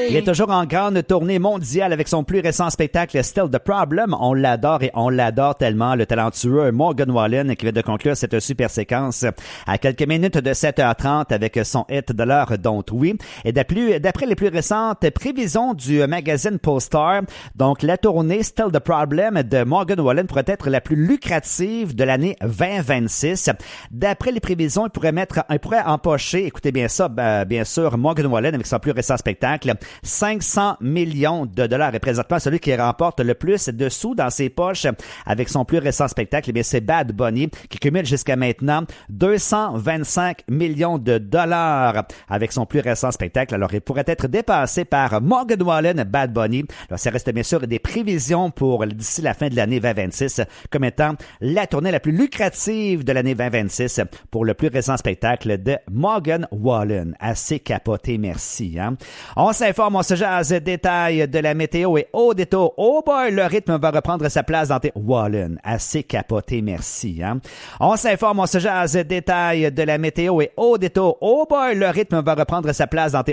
Il est toujours en grande tournée mondiale avec son plus récent spectacle Still the Problem. On l'adore et on l'adore tellement. Le talentueux Morgan Wallen qui vient de conclure cette super séquence à quelques minutes de 7h30 avec son hit de l'heure Don't We. Et d'après les plus récentes prévisions du magazine Pollstar, donc la tournée Still the Problem de Morgan Wallen pourrait être la plus lucrative de l'année 2026. D'après les prévisions, il pourrait empocher, écoutez bien ça, bien sûr, Morgan Wallen avec son plus récent spectacle, 500 millions de dollars. Et présentement, celui qui remporte le plus de sous dans ses poches avec son plus récent spectacle, eh bien, c'est Bad Bunny qui cumule jusqu'à maintenant 225 millions de dollars avec son plus récent spectacle. Alors, il pourrait être dépassé par Morgan Wallen, Bad Bunny. Alors, ça reste bien sûr des prévisions pour d'ici la fin de l'année 2026 comme étant la tournée la plus lucrative de l'année 2026 pour le plus récent spectacle de Morgan Wallen. Assez capoté, merci. Hein? On s'informe, on se jase détails de la météo et au détour, oh boy, le rythme va reprendre sa place dans tes Wallen. Assez capoté, merci. Hein? On s'informe, on se jase détails de la météo et au détour, oh boy, le rythme va reprendre sa place dans tes